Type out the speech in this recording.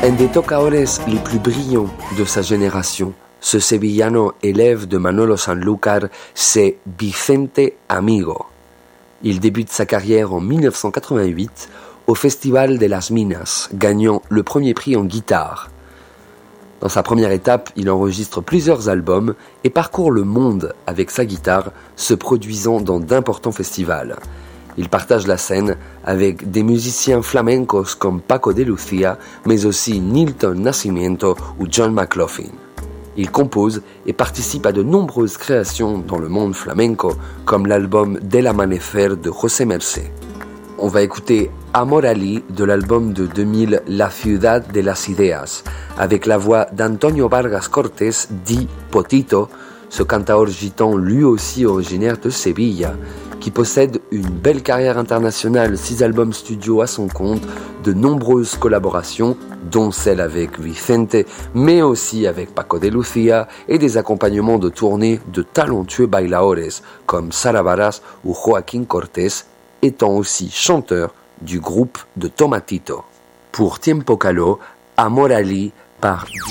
Un des tocadores les plus brillants de sa génération, ce sevillano élève de Manolo Sanlúcar, c'est Vicente Amigo. Il débute sa carrière en 1988 au Festival de las Minas, gagnant le premier prix en guitare. Dans sa première étape, il enregistre plusieurs albums et parcourt le monde avec sa guitare, se produisant dans d'importants festivals. Il partage la scène avec des musiciens flamencos comme Paco de Lucia, mais aussi Nilton Nascimento ou John McLaughlin. Il compose et participe à de nombreuses créations dans le monde flamenco, comme l'album Del Amanecer de José Mercé. On va écouter Amorali de l'album de 2000 La Ciudad de las Ideas, avec la voix d'Antonio Vargas Cortés, dit Potito, ce cantaor gitan lui aussi originaire de Sevilla, qui possède une belle carrière internationale, 6 albums studio à son compte, de nombreuses collaborations, dont celle avec Vicente, mais aussi avec Paco de Lucia, et des accompagnements de tournée de talentueux bailaores comme Sara Baras ou Joaquín Cortés, étant aussi chanteur du groupe de Tomatito. Pour Tiempo Caló, Amorali par